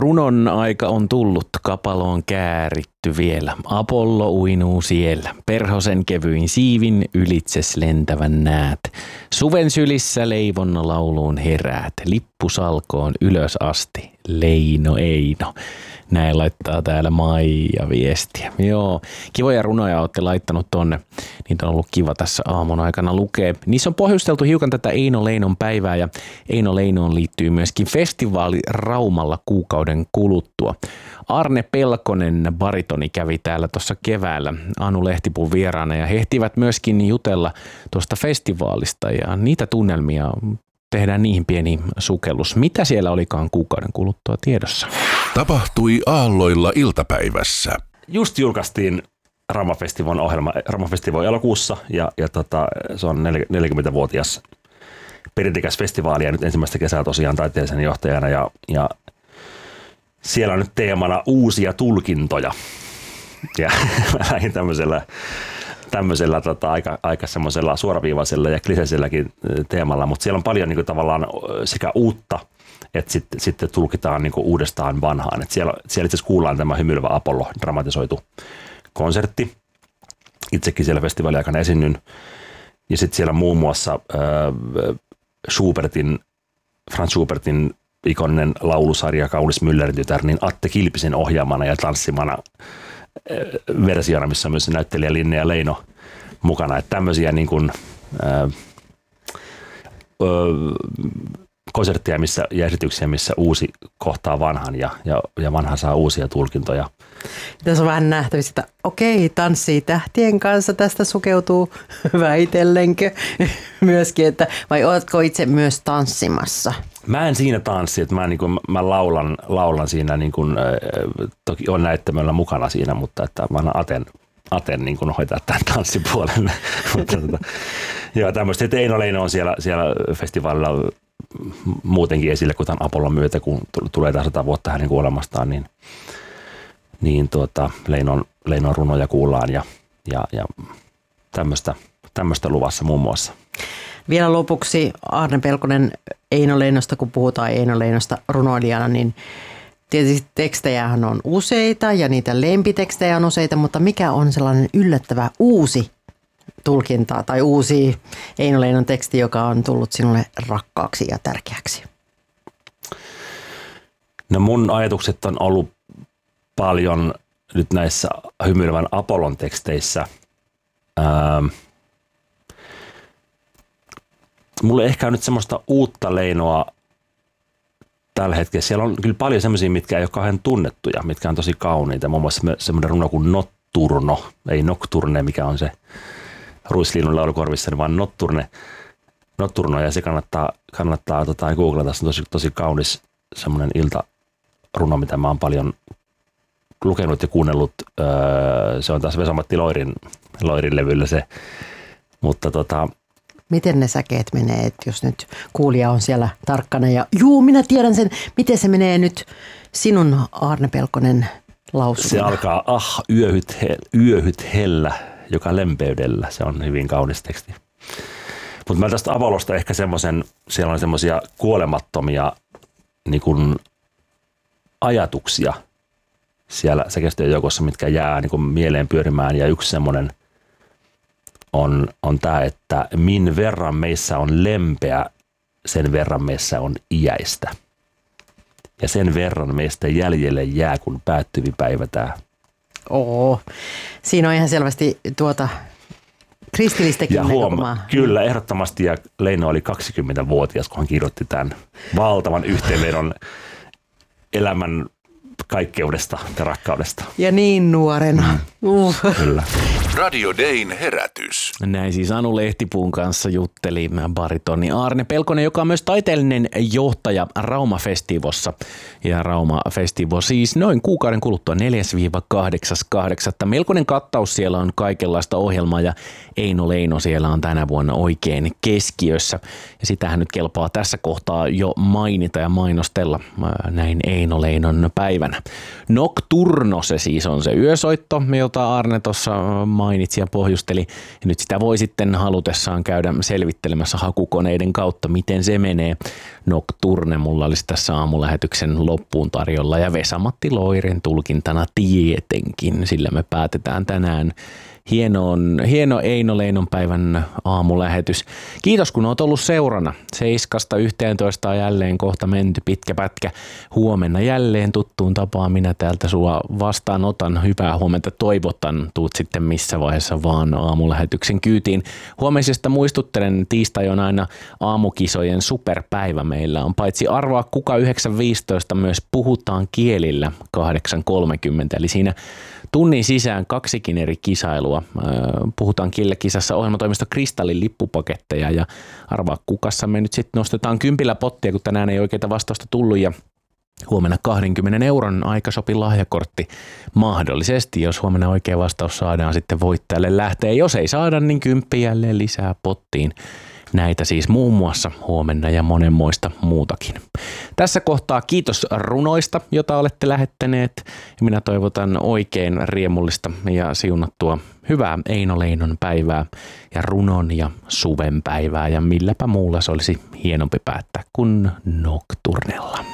Runon aika on tullut, kapalo on kääritty vielä. Apollo uinuu siellä, perhosen kevyin siivin ylitses lentävän näät. Suven sylissä leivon lauluun heräät, lippusalkoon ylös asti, Leino Eino. Näin laittaa täällä Maija viestiä. Joo, kivoja runoja olette laittanut tonne. Niitä on ollut kiva tässä aamun aikana lukea. Niissä on pohjusteltu hiukan tätä Eino Leinon päivää ja Eino Leinoon liittyy myöskin festivaali Raumalla kuukauden kuluttua. Arne Pelkonen, baritoni, kävi täällä tuossa keväällä Anu Lehtipun vieraana ja he ehtivät myöskin jutella tuosta festivaalista ja niitä tunnelmia tehdään niihin pieni sukellus. Mitä siellä olikaan kuukauden kuluttua tiedossa? Tapahtui Aalloilla iltapäivässä. Just julkaistiin Rauma-festivalin ohjelma. Rauma-festival elokuussa ja se on 40-vuotias perintekäs festivaali ja nyt ensimmäistä kesää tosiaan taiteellisen johtajana ja siellä on nyt teemana uusia tulkintoja. Ja mä lähdin tämmöisellä aika semmoisella suoraviivaisella ja kliseiselläkin teemalla, mutta siellä on paljon niin kuin tavallaan sekä uutta, että sitten tulkitaan niin kuin uudestaan vanhaan. Et siellä itse asiassa kuullaan tämä Hymyilevä Apollo dramatisoitu konsertti. Itsekin siellä festivaalin aikana esinnyn. Ja sitten siellä muun muassa Franz Schubertin ikoninen laulusarja Kaunis Müllerin tytär, niin Atte Kilpisen ohjaamana ja tanssimana versiona, missä on myös näyttelijä Linnea Leino mukana. Että tämmöisiä niin kuin, konsertteja ja esityksiä, missä uusi kohtaa vanhan ja vanha saa uusia tulkintoja. Tässä on vähän nähtävissä, että okei, tanssii tähtien kanssa, tästä sukeutuu väitellenkö myöskin, että vai oletko itse myös tanssimassa? Mä en siinä tanssi, että mä laulan siinä, niin kuin, toki on näyttämöllä mukana siinä, mutta että mä annan Aten niin kuin hoitaa tämän tanssipuolen. Joo, tämmöistä, että Eino Leino on siellä festivaalilla muutenkin esille, kun tämän Apollon myötä, kun tulee tämä 100 vuotta hänen kuolemastaan, niin Leinon runoja kuullaan ja tämmöistä luvassa muun muassa. Vielä lopuksi Arne Pelkonen Eino Leinosta, kun puhutaan Eino Leinosta runoilijana, niin tietysti tekstejähän on useita ja niitä lempitekstejä on useita, mutta mikä on sellainen yllättävä uusi tulkinta tai uusi Eino Leinon teksti, joka on tullut sinulle rakkaaksi ja tärkeäksi? No mun ajatukset on ollut paljon nyt näissä Hymyilevän Apollon teksteissä. Mulle ehkä on nyt semmoista uutta Leinoa tällä hetkellä. Siellä on kyllä paljon semmoisia, mitkä ei ole kauhean tunnettuja, mitkä on tosi kauniita. Muun muassa semmoinen runo kuin Notturno, ei Nocturne, mikä on se Ruislinnun laulukorvissa, vaan Notturno, ja se kannattaa googlata. Se on tosi kaunis semmoinen iltaruno, mitä mä oon paljon lukenut ja kuunnellut. Se on taas Vesa-Matti Loirin levyllä se, mutta Miten ne säkeet menee, että jos nyt kuulija on siellä tarkkana ja minä tiedän sen, miten se menee nyt sinun Arne Pelkonen lausuma? Se alkaa yöhyt hellä, joka lempeydellä. Se on hyvin kaunis teksti. Mutta mä tästä Apollosta ehkä siellä on semmoisia kuolemattomia niin kuin ajatuksia siellä säkeistöjen joukossa, mitkä jää niin kuin mieleen pyörimään, ja yksi semmoinen on tämä, että min verran meissä on lempeä, sen verran meissä on iäistä. Ja sen verran meistä jäljelle jää, kun päättyvi päivätään. Siinä on ihan selvästi kristillistäkin näkökulmaa. Kyllä, ehdottomasti. Ja Leino oli 20-vuotias, kun hän kirjoitti tämän valtavan yhteenvedon elämän kaikkeudesta ja rakkaudesta. Ja niin nuorena. Kyllä. Radio Dayn herätys. Näin siis Anu Lehtipuun kanssa jutteli baritoni Arne Pelkonen, joka on myös taiteellinen johtaja Rauma-festivossa. Ja Rauma-festivo siis noin kuukauden kuluttua 4.–8.8. Melkoinen kattaus, siellä on kaikenlaista ohjelmaa ja Eino Leino siellä on tänä vuonna oikein keskiössä. Ja sitähän nyt kelpaa tässä kohtaa jo mainita ja mainostella näin Eino Leinon päivänä. Nocturno se siis on se yösoitto, jota Arne tuossa mainitsi ja pohjusteli. Ja nyt sitä voi sitten halutessaan käydä selvittelemässä hakukoneiden kautta, miten se menee. Nocturne mulla olisi tässä aamulähetyksen loppuun tarjolla ja Vesa-Matti Loiren tulkintana tietenkin, sillä me päätetään tänään hieno Eino Leinon päivän aamulähetys. Kiitos kun oot ollut seurana. 7–11 on jälleen kohta menty pitkä pätkä. Huomenna jälleen tuttuun tapaan minä täältä sua vastaanotan. Hyvää huomenta toivotan. Tuut sitten missä vaiheessa vaan aamulähetyksen kyytiin. Huomisesta muistuttelen, tiistai on aina aamukisojen superpäivä. Meillä on paitsi arvaa kuka 9.15 myös puhutaan kielillä 8.30. Eli siinä tunnin sisään 2 eri kisailua. Puhutaan kielekisassa ohjelmatoimisto Kristallin lippupaketteja ja arvaa kukassa me nyt sitten nostetaan 10 pottia, kun tänään ei oikeita vastausta tullut ja huomenna 20 euron aikasopi lahjakortti mahdollisesti, jos huomenna oikea vastaus saadaan sitten voittajalle lähtee. Jos ei saada, niin 10 jälleen lisää pottiin. Näitä siis muun muassa huomenna ja monenmoista muutakin. Tässä kohtaa kiitos runoista, jota olette lähettäneet. Minä toivotan oikein riemullista ja siunattua hyvää Eino Leinon päivää ja runon ja suven päivää. Ja milläpä muulla se olisi hienompi päättää kuin Nocturnella.